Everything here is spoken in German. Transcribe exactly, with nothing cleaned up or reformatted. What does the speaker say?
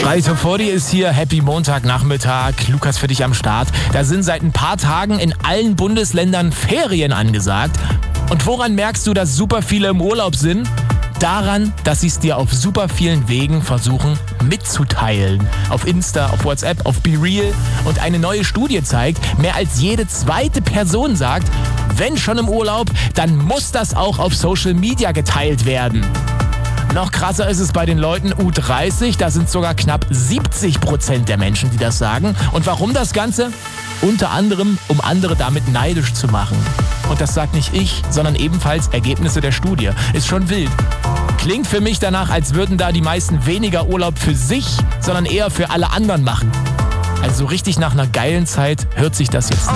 Radio vierzig ist hier, Happy Montagnachmittag, Lukas für dich am Start. Da sind seit ein paar Tagen in allen Bundesländern Ferien angesagt. Und woran merkst du, dass super viele im Urlaub sind? Daran, dass sie es dir auf super vielen Wegen versuchen mitzuteilen. Auf Insta, auf WhatsApp, auf BeReal. Und eine neue Studie zeigt, mehr als jede zweite Person sagt, wenn schon im Urlaub, dann muss das auch auf Social Media geteilt werden. Noch krasser ist es bei den Leuten U dreißig, da sind sogar knapp siebzig Prozent der Menschen, die das sagen. Und warum das Ganze? Unter anderem, um andere damit neidisch zu machen. Und das sagt nicht ich, sondern ebenfalls Ergebnisse der Studie. Ist schon wild. Klingt für mich danach, als würden da die meisten weniger Urlaub für sich, sondern eher für alle anderen machen. Also richtig nach einer geilen Zeit hört sich das jetzt nicht.